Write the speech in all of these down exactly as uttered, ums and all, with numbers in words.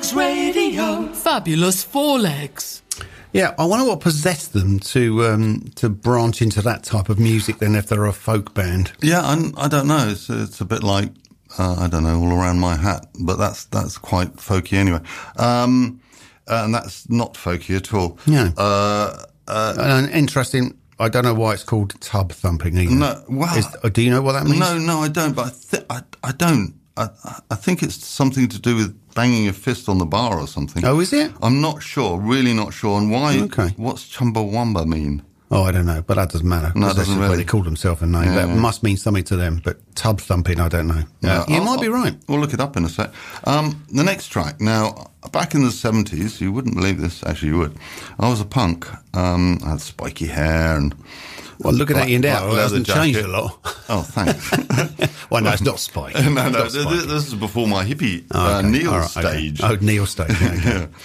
Fox Radio. Fabulous Four Legs. Yeah, I wonder what possessed them to um, to branch into that type of music then if they're a folk band. Yeah, I'm, I don't know. It's, it's a bit like, uh, I don't know, All Around My Hat, but that's that's quite folky anyway. Um, and that's not folky at all. Yeah. Uh, uh, and interesting, I don't know why it's called tub thumping either. No, well, Is, do you know what that means? No, no, I don't, but I, th- I, I don't. I, I think it's something to do with banging a fist on the bar or something. Oh, is it? I'm not sure, really not sure. And why? Okay. What's Chumbawamba mean? Oh, I don't know, but that doesn't matter. No, it doesn't really. They call themselves a name. Yeah, that yeah. must mean something to them, but tub thumping, I don't know. Yeah, Uh, you I'll- might be right. We'll look it up in a sec. Um, the next track. Now, back in the seventies, you wouldn't believe this, actually you would. I was a punk. Um, I had spiky hair and... Well, looking black- at you now, black it leather hasn't changed a jacket. lot. Oh, thanks. Well, no, it's not Spike. no, no, Not this, Spike. this is before my hippie Oh, uh, okay. Neil All right, okay. stage. Oh, Neil stage. Yeah, okay. Yeah.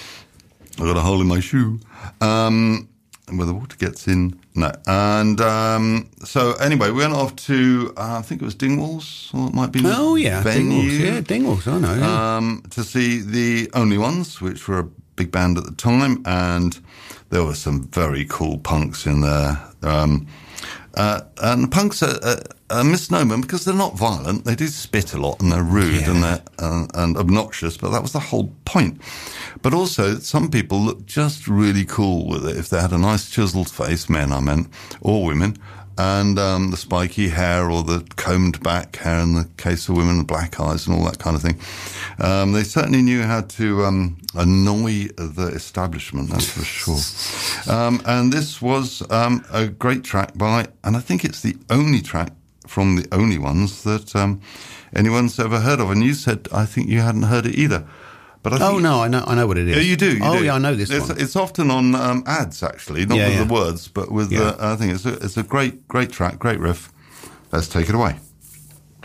I got a hole in my shoe. Um, and where the water gets in, no. And um, so anyway, we went off to, uh, I think it was Dingwalls, or it might be the Oh, yeah, venue, Dingwalls. Yeah, Dingwalls, I know. Yeah. um, to see the Only Ones, which were a big band at the time, and there were some very cool punks in there. Um, uh, and punks are a, a misnomer because they're not violent. They do spit a lot and they're rude Yeah. and they're uh, and obnoxious, but that was the whole point. But also, some people look just really cool with it if they had a nice chiseled face, men I meant, or women, and um, the spiky hair or the combed back hair in the case of women, the black eyes and all that kind of thing. Um, they certainly knew how to um, annoy the establishment, that's for sure. Um, and this was um, a great track by, and I think it's the only track from the Only Ones that um, anyone's ever heard of. And you said, I think you hadn't heard it either. But I think Oh, no, I know I know what it is. yeah, you do. You oh, do. yeah, I know this it's, one. It's often on um, ads, actually, not Yeah, with yeah. the words, but with Yeah. the. I think it's a, it's a great, great track, great riff. Let's take it away.